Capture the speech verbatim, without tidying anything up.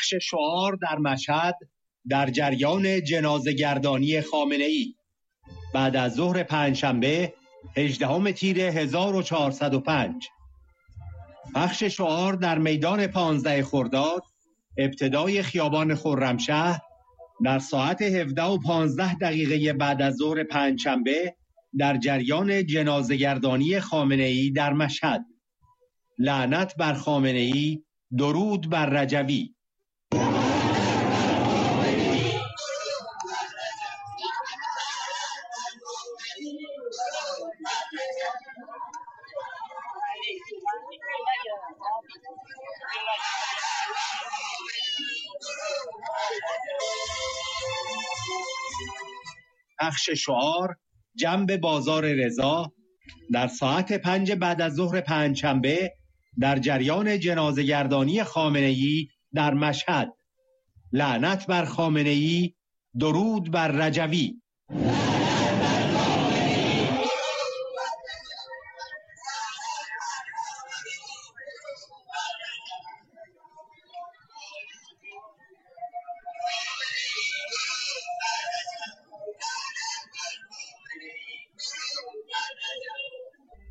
پخش شعار در مشهد در جریان جنازه‌گردانی خامنه‌ای بعد از ظهر پنجشنبه هجدهم تیر هزار و چهارصد و پنج. پخش شعار در میدان پانزده خرداد ابتدای خیابان خرمشهر در ساعت هفده و پانزده دقیقه بعد از ظهر پنجشنبه در جریان جنازه‌گردانی خامنه‌ای در مشهد. لعنت بر خامنه‌ای، درود بر رجوی. پخش شعار جنب بازار رضا در ساعت پنج بعد از ظهر پنجشنبه در جریان جنازه‌گردانی خامنه‌ای در مشهد. لعنت بر خامنه‌ای، درود بر رجوی.